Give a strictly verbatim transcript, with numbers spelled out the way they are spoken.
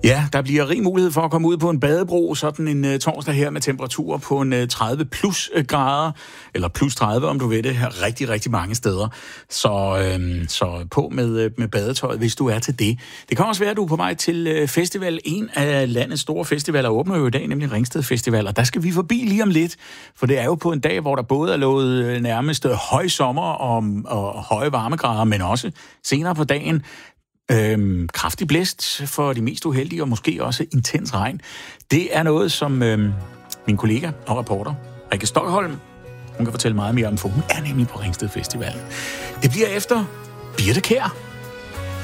Ja, der bliver rig mulighed for at komme ud på en badebro sådan en uh, torsdag her med temperaturer på en uh, tredive plus uh, grader, eller plus tredive, om du ved det, her rigtig, rigtig mange steder. Så, uh, så på med, uh, med badetøjet, hvis du er til det. Det kan også være, at du er på vej til uh, festival. En af landets store festivaler åbner jo i dag, nemlig Ringsted Festival, og der skal vi forbi lige om lidt, for det er jo på en dag, hvor der både er lovet uh, nærmest høj sommer og, og høje varmegrader, men også senere på dagen Øhm, kraftig blæst for de mest uheldige, og måske også intens regn. Det er noget, som øhm, min kollega og reporter, Rikke Stokholm, hun kan fortælle meget mere om, for hun er nemlig på Ringsted Festival. Det bliver efter Birthe Kjær.